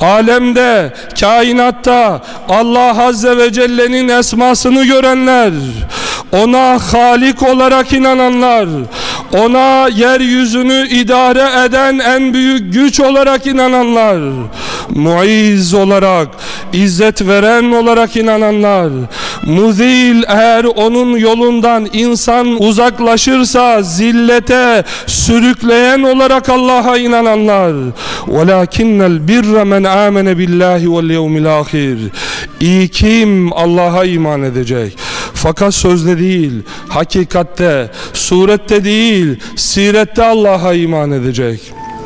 alemde, kainatta Allah Azze ve Celle'nin esmasını görenler, ona Halik olarak inananlar, ona yeryüzünü idare eden en büyük güç olarak inananlar, muizz olarak, izzet veren olarak inananlar, muzil, eğer onun yolundan insan uzaklaşırsa zillete sürükleyen olarak Allah'a inananlar. وَلَاكِنَّ الْبِرَّ مَنْ آمَنَ بِاللّٰهِ وَالْيَوْمِ الْآخِرِ. İyi kim Allah'a iman edecek? Fakat sözde değil, hakikatte, surette değil, sirette Allah'a iman edecek.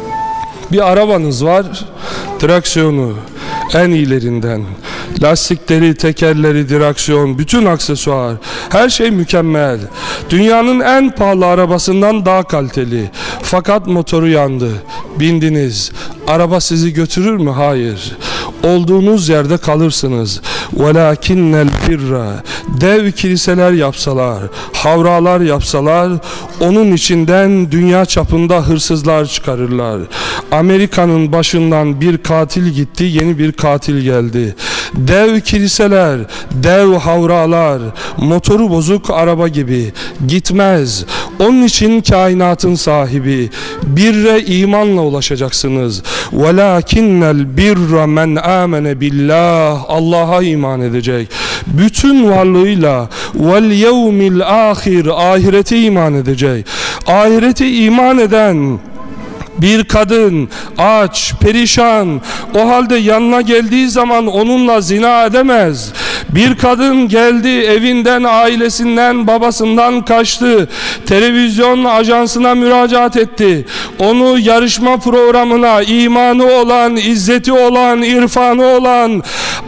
Bir arabanız var, direksiyonu en iyilerinden, lastikleri, tekerleri, direksiyon, bütün aksesuar, her şey mükemmel. Dünyanın en pahalı arabasından daha kaliteli. Fakat motoru yandı, bindiniz. Araba sizi götürür mü? Hayır. Olduğunuz yerde kalırsınız. وَلَاكِنَّ الْبِرَّ. Dev kiliseler yapsalar, havralar yapsalar, onun içinden dünya çapında hırsızlar çıkarırlar. Amerika'nın başından bir katil gitti, yeni bir katil geldi. Dev kiliseler, dev havralar, motoru bozuk araba gibi gitmez. Onun için kainatın sahibi, birre imanla ulaşacaksınız. وَلَاكِنَّ الْبِرَّ مَنْ آمَنَ بِاللّٰهِ. Allah'a iman edecek. Bütün varlığıyla وَالْيَوْمِ الْآخِرِ. Ahirete iman edecek. Ahirete iman eden bir kadın aç, perişan, o halde yanına geldiği zaman onunla zina edemez. Bir kadın geldi, evinden, ailesinden, babasından kaçtı, televizyon ajansına müracaat etti. Onu yarışma programına, imanı olan, izzeti olan, irfanı olan,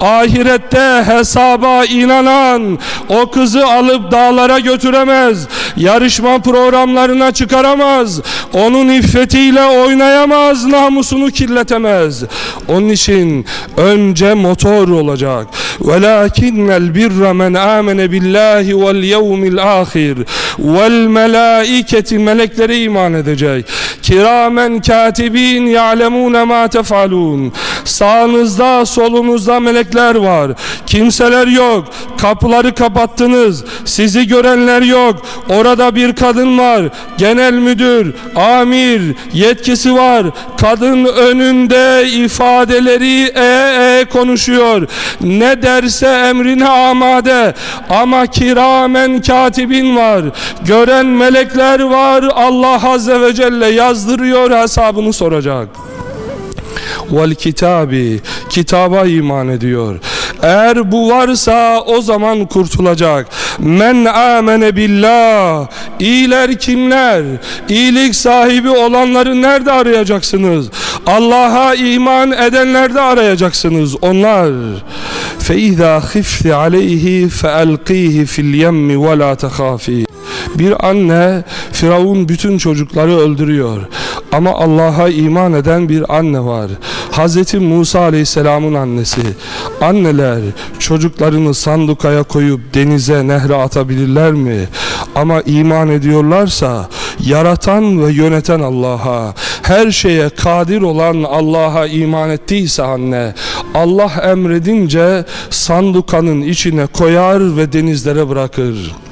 ahirette hesaba inanan o kızı alıp dağlara götüremez, yarışma programlarına çıkaramaz, onun iffetiyle oynayamaz, namusunu kirletemez. Onun için önce motor olacak. وَلَاكِنَّ الْبِرَّ مَنْ آمَنَ بِاللّٰهِ وَالْيَوْمِ الْآخِرِ وَالْمَلَائِكَةِ. Meleklere iman edecek. Kiramen katibin ya'lemûne mâ tef'alûn. Sağınızda, solunuzda melekler var. Kimseler yok. Kapıları kapattınız. Sizi görenler yok. Orada bir kadın var. Genel müdür, amir, yetkisi var. Kadın önünde ifadeleri konuşuyor. Ne derse emrine amade. Ama kiramen katibin var. Gören melekler var. Allah Azze ve Celle yazdırıyor, hesabını soracak. Vel kitabi. Kitaba iman ediyor. Eğer bu varsa o zaman kurtulacak. Men amene billah. İyiler kimler? İyilik sahibi olanları nerede arayacaksınız? Allah'a iman edenlerde arayacaksınız. Onlar. فَاِذَا خِفْتِ عَلَيْهِ فَاَلْقِيهِ فِي الْيَمِّ وَلَا تَخَافِي. Bir anne, Firavun bütün çocukları öldürüyor. Ama Allah'a iman eden bir anne var. Hz. Musa Aleyhisselam'ın annesi. Anneler çocuklarını sandukaya koyup denize, nehre atabilirler mi? Ama iman ediyorlarsa yaratan ve yöneten Allah'a, her şeye kadir olan Allah'a iman ettiyse anne, Allah emredince sandukanın içine koyar ve denizlere bırakır.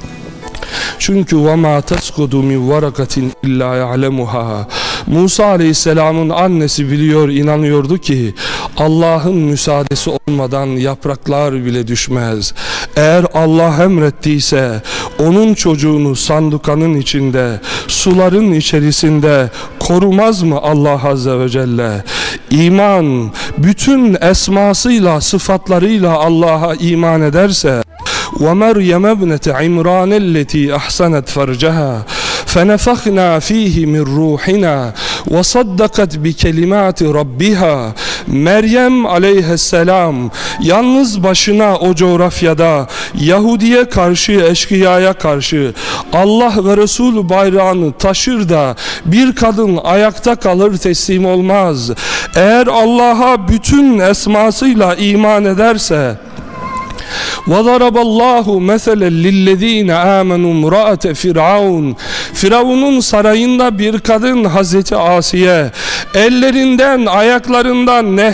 Çünkü وَمَا تَسْقُدُ مِنْ وَرَقَةٍ اِلَّا يَعْلَمُهَا. Musa Aleyhisselam'ın annesi biliyor, inanıyordu ki Allah'ın müsaadesi olmadan yapraklar bile düşmez. Eğer Allah emrettiyse onun çocuğunu sandukanın içinde, suların içerisinde korumaz mı Allah Azze ve Celle? İman bütün esmasıyla, sıfatlarıyla Allah'a iman ederse, وَمَرْيَمَ ابْنَةَ عِمْرَانَ الَّتِي أَحْسَنَتْ فَرْجَهَا فَنَفَخْنَا ف۪يهِ مِنْ رُوحِنَا وَصَدَّقَتْ بِكَلِمَاتِ رَبِّهَا. Meryem aleyhisselam yalnız başına o coğrafyada Yahudi'ye karşı, eşkıyaya karşı Allah ve Resul bayrağını taşır da bir kadın ayakta kalır, teslim olmaz. Eğer Allah'a bütün esmasıyla iman ederse, وَضَرَبَ اللّٰهُ مَثَلًا لِلَّذ۪ينَ آمَنُوا امْرَأَةَ فِرْعَوْنَ. Firavun'un sarayında bir kadın Hazreti Asiye, ellerinden, ayaklarından